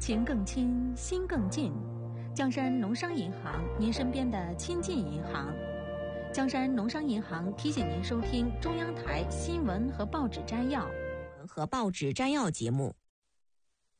情更亲，心更近。江山农商银行，您身边的亲近银行。江山农商银行提醒您收听中央台新闻和报纸摘要节目。